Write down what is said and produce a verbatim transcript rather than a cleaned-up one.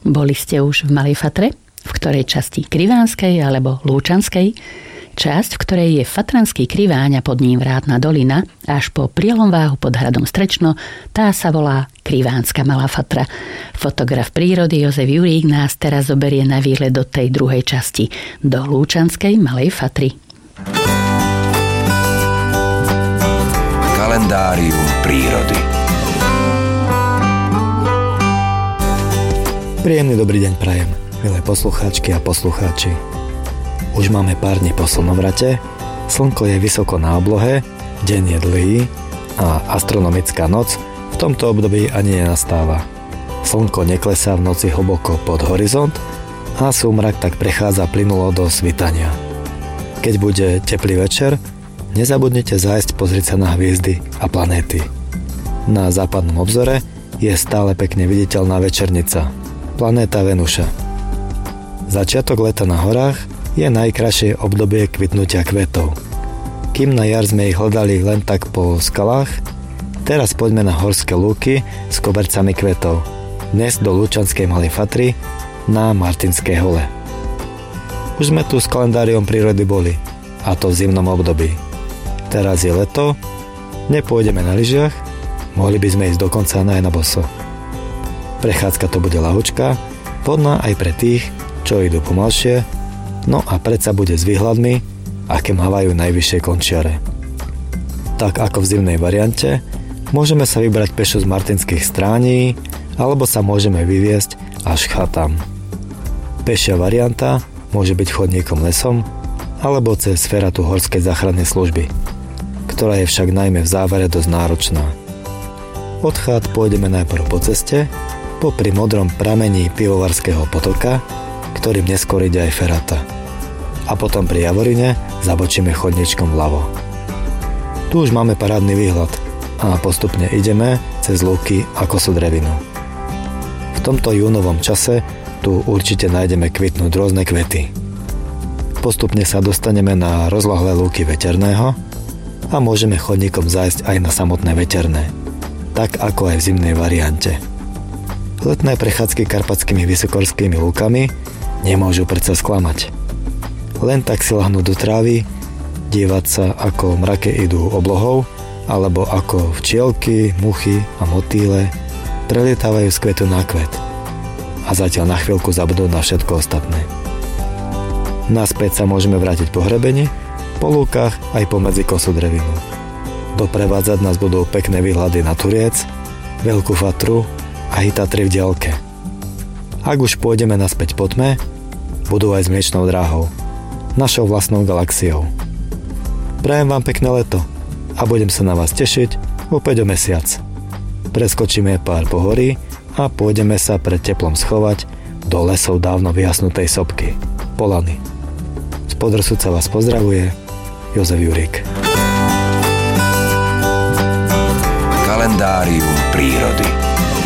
Boli ste už v Malej Fatre? V ktorej časti Krivánskej alebo Lúčanskej? Časť, v ktorej je Fatranský Kriváň a pod ním Vrátna dolina, až po prielom váhu pod hradom Strečno, tá sa volá Krivánska Malá Fatra. Fotograf prírody Jozef Jurík nás teraz zoberie na výlet do tej druhej časti, do Lúčanskej Malej Fatry. Kalendárium prírody. Príjemný dobrý deň prajem, milé poslucháčky a poslucháči. Už máme pár dní po slnovrate, slnko je vysoko na oblohe, deň je dlhý a astronomická noc v tomto období ani nenastáva. Slnko neklesá v noci hlboko pod horizont a súmrak tak prechádza plynulo do svitania. Keď bude teplý večer, nezabudnite zájsť pozrieť sa na hviezdy a planéty. Na západnom obzore je stále pekne viditeľná večernica, planéta Venuša. Začiatok leta na horách je najkrajšie obdobie kvitnutia kvetov. Kým na jar sme ich hľadali len tak po skalách, teraz poďme na horské lúky s kobercami kvetov. Dnes do Lúčanskej Malej Fatry na Martinskej hole. Už sme tu s kalendáriom prírody boli, a to v zimnom období. Teraz je leto, nepôjdeme na lyžiach, mohli by sme ísť dokonca aj na boso. Prechádzka to bude ľahučká, vhodná aj pre tých, čo idú pomalšie, no a predsa bude s výhľadmi, aké mávajú najvyššie končiare. Tak ako v zimnej variante, môžeme sa vybrať pešo z Martinských strání, alebo sa môžeme vyviesť až k chatám. Pešia varianta môže byť chodníkom lesom, alebo cez feratu horskej záchrannej služby, ktorá je však najmä v závere dosť náročná. Od chát pôjdeme najprv po ceste, popri modrom pramení pivovarského potoka, ktorým neskôr ide aj ferata. A potom pri Javorine zabočíme chodničkom vľavo. Tu už máme parádny výhľad a postupne ideme cez lúky a kosodrevinu. V tomto júnovom čase tu určite nájdeme kvitnúť rôzne kvety. Postupne sa dostaneme na rozlahlé lúky veterného a môžeme chodníkom zájsť aj na samotné veterné, tak ako aj v zimnej variante. Letné prechádzky karpatskými vysokorskými lúkami nemôžu predsa sklamať. Len tak si lahnúť do trávy, dívať sa, ako mrake idú oblohou, alebo ako včielky, muchy a motýle prelietávajú z kvetu na kvet a zatiaľ na chvíľku zabudnúť na všetko ostatné. Naspäť sa môžeme vrátiť po hrebení, po lúkach aj pomedzi kosodrevinu. Doprevádzať nás budú pekné výhľady na Turiec, Veľkú Fatru a Tatry v diaľke. Ak už pôjdeme naspäť po tme, budú aj s Mliečnou dráhou, našou vlastnou galaxiou. Prajem vám pekné leto a budem sa na vás tešiť opäť o mesiac. Preskočíme pár pohorí a pôjdeme sa pred teplom schovať do lesov dávno vyhasnutej sopky, Polany. Z Podrsúca vás pozdravuje Jozef Jurík. Kalendárium prírody.